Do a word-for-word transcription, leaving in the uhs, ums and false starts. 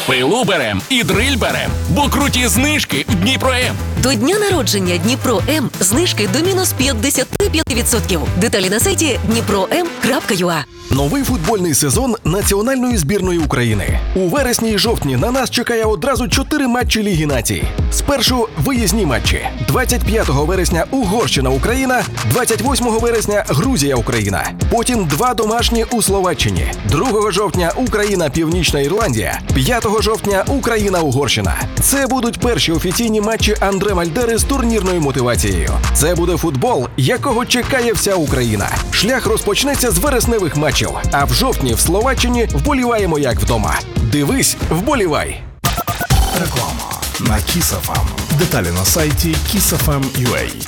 Пилу берем і дриль берем, бо круті знижки в Дніпро-М. До дня народження Дніпро-М знижки до мінус п'ятдесят п'ять відсотків. Деталі на сайті дніпро ем крапка ю а. Новий футбольний сезон національної збірної України. У вересні і жовтні на нас чекає одразу чотири матчі Ліги націй. Спершу виїзні матчі. двадцять п'ятого вересня Угорщина-Україна, двадцять восьмого вересня Грузія-Україна. Потім два домашні у Словаччині. другого жовтня Україна-Північна Ірландія, п'ятого жовтня Україна-Угорщина. Це будуть перші офіційні матчі Андре Мальдери з турнірною мотивацією. Це буде футбол, якого чекає вся Україна. Шлях розпочнеться з вересневих матчів. А в жовтні в Словаччині вболіваємо як вдома. Дивись, вболівай! Реклама на Kiss еф ем. Деталі на сайті kiss еф ем крапка ю а.